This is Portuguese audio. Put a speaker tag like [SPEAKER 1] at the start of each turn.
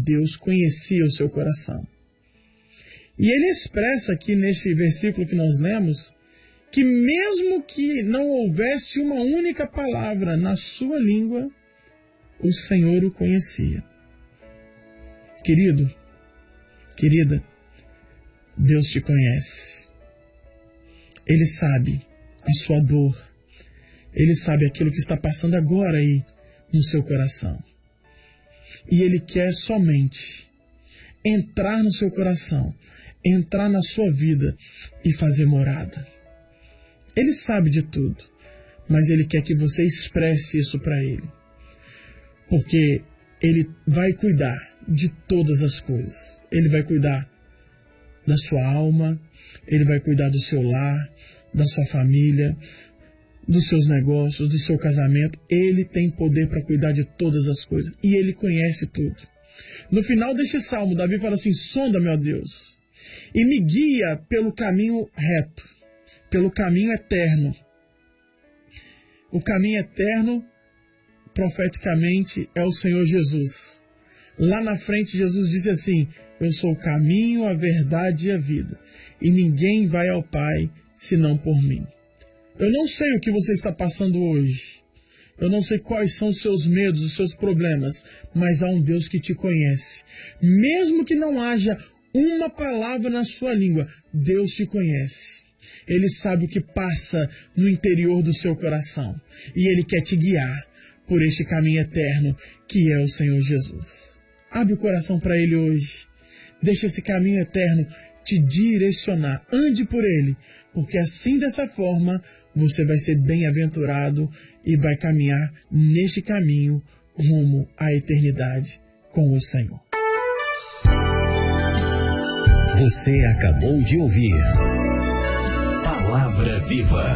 [SPEAKER 1] Deus conhecia o seu coração. E ele expressa aqui neste versículo que nós lemos, que mesmo que não houvesse uma única palavra na sua língua, o Senhor o conhecia. Querido, querida, Deus te conhece. Ele sabe a sua dor. Ele sabe aquilo que está passando agora aí no seu coração. E Ele quer somente entrar no seu coração, entrar na sua vida e fazer morada. Ele sabe de tudo, mas Ele quer que você expresse isso para Ele. Porque Ele vai cuidar de todas as coisas. Ele vai cuidar da sua alma, Ele vai cuidar do seu lar, da sua família, dos seus negócios, do seu casamento. Ele tem poder para cuidar de todas as coisas. E Ele conhece tudo. No final deste salmo, Davi fala assim: sonda-me, ó Deus, e me guia pelo caminho reto, pelo caminho eterno. O caminho eterno, profeticamente, é o Senhor Jesus. Lá na frente, Jesus disse assim: eu sou o caminho, a verdade e a vida, e ninguém vai ao Pai senão por mim. Eu não sei o que você está passando hoje. Eu não sei quais são os seus medos, os seus problemas, mas há um Deus que te conhece. Mesmo que não haja uma palavra na sua língua, Deus te conhece. Ele sabe o que passa no interior do seu coração. E Ele quer te guiar por este caminho eterno que é o Senhor Jesus. Abre o coração para Ele hoje. Deixa esse caminho eterno te direcionar. Ande por Ele, porque assim, dessa forma, você vai ser bem-aventurado e vai caminhar neste caminho rumo à eternidade com o Senhor.
[SPEAKER 2] Você acabou de ouvir Palavra Viva.